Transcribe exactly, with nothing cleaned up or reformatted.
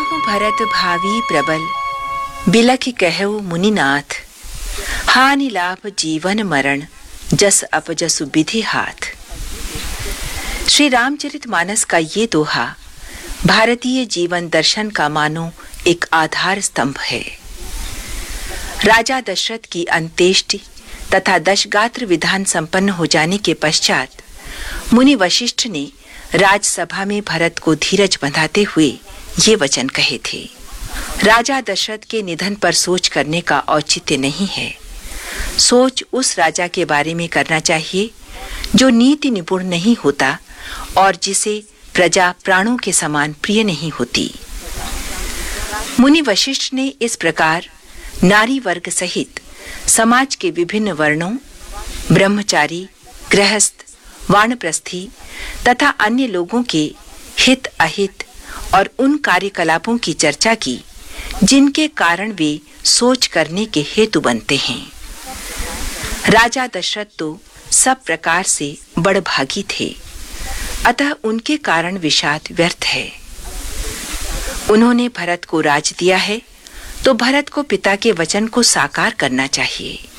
कहु भरत भावी प्रबल, बिलखि कहु मुनिनाथ। हानि लाभ जीवन मरण, जस अपजसु विधि हाथ। श्री रामचरितमानस का ये दोहा भारतीय जीवन दर्शन का मानो एक आधार स्तंभ है। राजा दशरथ की अंत्येष्टि तथा दशगात्र विधान संपन्न हो जाने के पश्चात मुनि वशिष्ठ ने राजसभा में भरत को धीरज बंधाते हुए ये वचन कहे थे। राजा दशरथ के निधन पर सोच करने का औचित्य नहीं है। सोच उस राजा के बारे में करना चाहिए जो नीति निपुण नहीं होता और जिसे प्रजा प्राणों के समान प्रिय नहीं होती। मुनि वशिष्ठ ने इस प्रकार नारी वर्ग सहित समाज के विभिन्न वर्णों, ब्रह्मचारी, गृहस्थ, वानप्रस्थी तथा अन्य लोगों के हित अहित और उन कार्यकलापों की चर्चा की जिनके कारण वे सोच करने के हेतु बनते हैं। राजा दशरथ तो सब प्रकार से बड़भागी थे, अतः उनके कारण विषाद व्यर्थ है। उन्होंने भरत को राज दिया है तो भरत को पिता के वचन को साकार करना चाहिए।